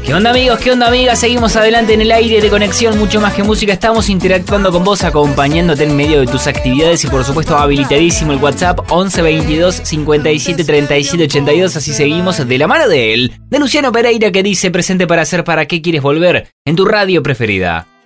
¿Qué onda amigos? ¿Qué onda amigas? Seguimos adelante en el aire de Conexión Mucho Más Que Música. Estamos interactuando con vos, acompañándote en medio de tus actividades y por supuesto habilitadísimo el WhatsApp 11 22 57 37 82. Así seguimos de la mano de él, de Luciano Pereira, que dice presente para hacer ¿Para qué quieres volver? En tu radio preferida.